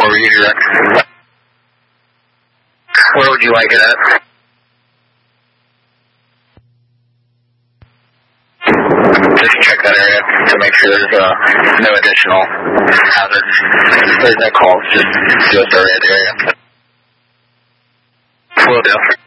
Where were you direct? Where would you like it at? Just check that area to make sure there's no additional hazards. If there's no calls, just do a survey of the area. Will do.